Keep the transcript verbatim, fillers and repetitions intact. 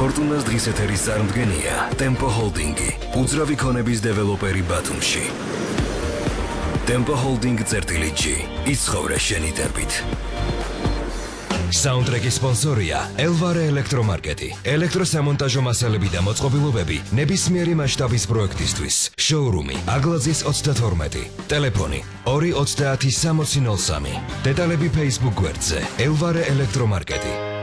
ფორტუნას დღის ეთერის წარმდგენია Tempo Holding-ი, უძრავი ქონების დეველოპერი ბათუმში. Tempo Holding წერტილი G, იცხოვრე შენი ტერპით. Soundtrack-ის სპონსორია Elvare ელექტრომარკეტი. ელექტროსამონტაჟო მასალები და მოწყობილობები ნებისმიერი მასშტაბის პროექტისთვის. Showroom-ი აგლაძის ოცდათორმეტი. Ტელეფონი ორი ოცდაათი სამოცი ნოლ სამი. დეტალები Facebook გვერდზე Elvare ელექტრომარკეტი.